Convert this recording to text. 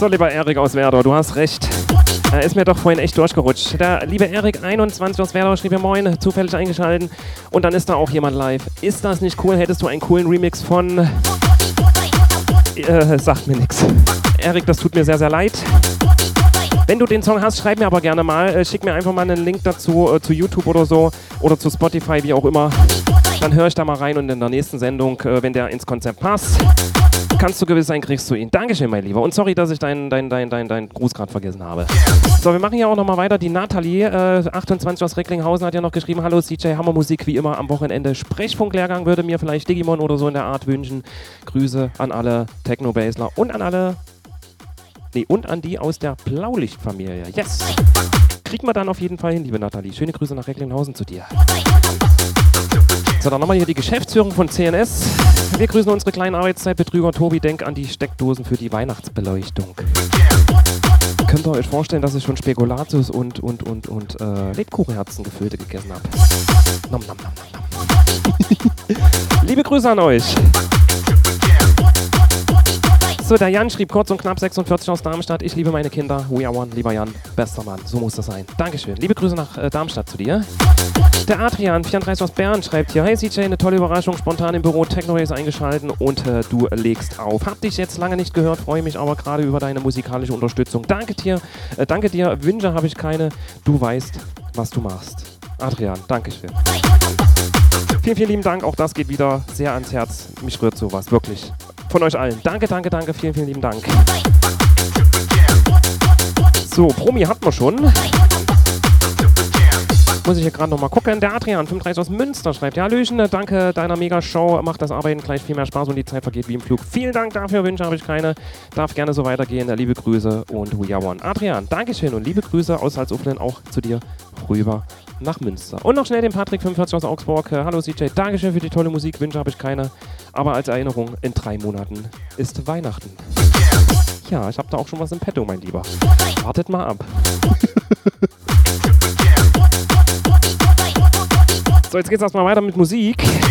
So, lieber Erik aus Werder, du hast recht. Er ist mir doch vorhin echt durchgerutscht. Der liebe Erik 21 aus Werder schrieb mir moin, zufällig eingeschalten. Und dann ist da auch jemand live. Ist das nicht cool? Hättest du einen coolen Remix von... sagt mir nix. Erik, das tut mir sehr, sehr leid. Wenn du den Song hast, schreib mir aber gerne mal. Schick mir einfach mal einen Link dazu zu YouTube oder so. Oder zu Spotify, wie auch immer. Dann höre ich da mal rein und in der nächsten Sendung, wenn der ins Konzept passt, kannst du gewiss sein, kriegst du ihn. Dankeschön, mein Lieber. Und sorry, dass ich deinen Gruß gerade vergessen habe. So, wir machen hier auch nochmal weiter. Die Nathalie, 28 aus Recklinghausen, hat ja noch geschrieben: Hallo CJ, Hammermusik wie immer am Wochenende. Sprechfunklehrgang würde mir vielleicht Digimon oder so in der Art wünschen. Grüße an alle Techno-Basler und an alle... Nee, und an die aus der Blaulicht-Familie. Yes! Kriegen wir dann auf jeden Fall hin, liebe Nathalie. Schöne Grüße nach Recklinghausen zu dir. So, dann nochmal hier die Geschäftsführung von CNS. Wir grüßen unsere kleinen Arbeitszeitbetrüger. Tobi, denk an die Steckdosen für die Weihnachtsbeleuchtung. Könnt ihr euch vorstellen, dass ich schon Spekulatius und Lebkuchenherzen gefüllte gegessen habe? Nom, nom, nom, nom. Liebe Grüße an euch. So, der Jan schrieb kurz und knapp 46 aus Darmstadt. Ich liebe meine Kinder. We are one, lieber Jan. Bester Mann. So muss das sein. Dankeschön. Liebe Grüße nach Darmstadt zu dir. Der Adrian, 34 aus Bern, schreibt hier: Hey CJ, eine tolle Überraschung. Spontan im Büro Techno Race eingeschalten und du legst auf. Hab dich jetzt lange nicht gehört, freue mich aber gerade über deine musikalische Unterstützung. Danke dir. Wünsche habe ich keine. Du weißt, was du machst. Adrian, Dankeschön. Vielen, vielen lieben Dank. Auch das geht wieder sehr ans Herz. Mich rührt sowas, wirklich. Von euch allen. Danke. Vielen, vielen lieben Dank. So, Promi hatten wir schon. Muss ich hier gerade nochmal gucken. Der Adrian, 35 aus Münster, schreibt: Ja, Hallöchen, danke deiner Mega-Show. Macht das Arbeiten gleich viel mehr Spaß und die Zeit vergeht wie im Flug. Vielen Dank dafür. Wünsche habe ich keine. Darf gerne so weitergehen. Liebe Grüße und we are one. Adrian, Dankeschön und liebe Grüße aus Salzuflen auch zu dir rüber nach Münster. Und noch schnell den Patrick, 45 aus Augsburg. Hallo CJ, Dankeschön für die tolle Musik. Wünsche habe ich keine. Aber als Erinnerung, in 3 Monaten ist Weihnachten. Ja, ich habe da auch schon was im Petto, mein Lieber. Wartet mal ab. So, jetzt geht's erstmal weiter mit Musik.